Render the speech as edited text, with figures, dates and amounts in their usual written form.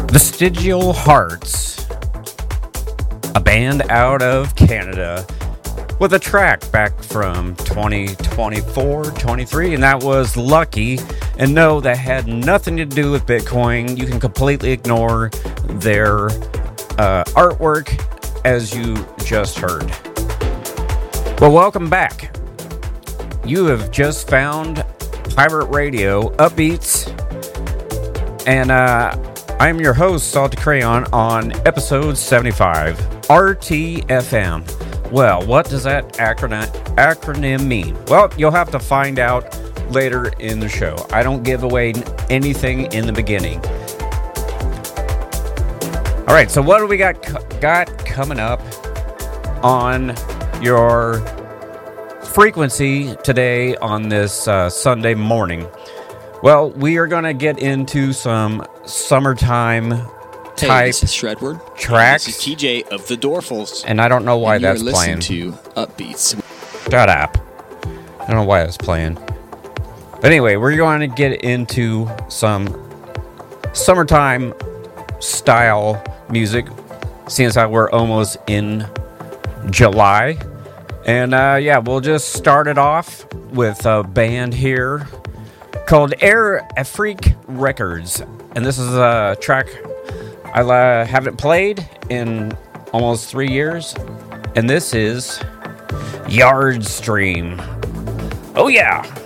Vestigial Hearts, a band out of Canada with a track back from 2024-23, and that was Lucky. And no, that had nothing to do with Bitcoin. You can completely ignore their artwork, as you just heard. Well, welcome back. You have just found Pirate Radio Upbeats, and I'm your host, Salty Crayon, on episode 75, RTFM. Well, what does that acronym mean? Well, you'll have to find out later in the show. I don't give away anything in the beginning. All right, so what do we got coming up on your frequency today on this Sunday morning? Well, we are going to get into some summertime type this is Shredward. Tracks. This is TJ of the Dorfles. And I don't know why that's you're playing. listening to Upbeats. Shut up. I don't know why that's playing. But anyway, we're going to get into some summertime style music, since we're almost in July. And we'll just start it off with a band here called Air Afrique Records. And this is a track I haven't played in almost 3 years. And this is Yard Stream. Oh yeah!